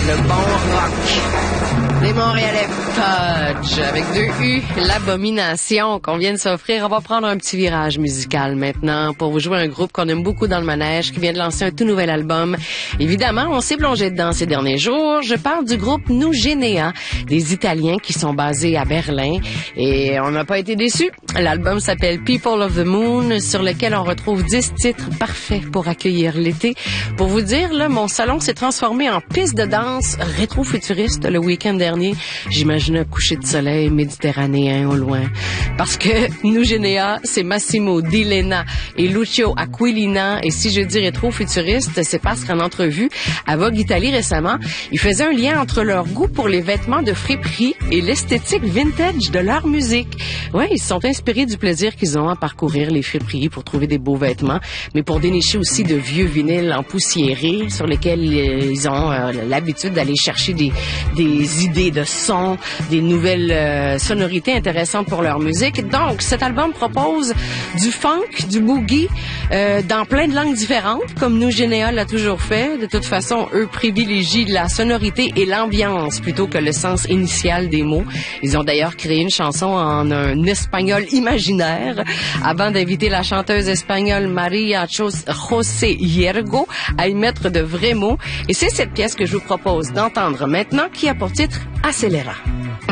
le bon rock des Montréalais Fudge avec 2 U, l'abomination qu'on vient de s'offrir. On va prendre un petit virage musical maintenant pour vous jouer un groupe qu'on aime beaucoup dans le manège qui vient de lancer un tout nouvel album. Évidemment, on s'est plongé dedans ces derniers jours. Je parle du groupe Nugenea, des Italiens qui sont basés à Berlin et on n'a pas été déçus. L'album s'appelle People of the Moon, sur lequel on retrouve 10 titres parfaits pour accueillir l'été. Pour vous dire, là, mon salon s'est transformé en piste de danse rétro-futuriste le week-end dernier. J'imagine un coucher de soleil méditerranéen au loin. Parce que Nugenea, c'est Massimo Di Lena et Lucio Aquilina. Et si je dis rétro-futuriste, c'est parce qu'en entrevue à Vogue Italie récemment, ils faisaient un lien entre leur goût pour les vêtements de friperie et l'esthétique vintage de leur musique. Ouais, ils se sont inspirés du plaisir qu'ils ont à parcourir les friperies pour trouver des beaux vêtements, mais pour dénicher aussi de vieux vinyles empoussiérés sur lesquels ils ont l'habitude d'aller chercher des idées de son, des nouvelles sonorités intéressantes pour leur musique. Donc, cet album propose du funk, du boogie, dans plein de langues différentes, comme Nugenea l'a toujours fait. De toute façon, eux privilégient la sonorité et l'ambiance plutôt que le sens initial des mots. Ils ont d'ailleurs créé une chanson en un espagnol imaginaire avant d'inviter la chanteuse espagnole Maria José Hiergo à y mettre de vrais mots. Et c'est cette pièce que je vous propose d'entendre maintenant qui a pour titre Acelera.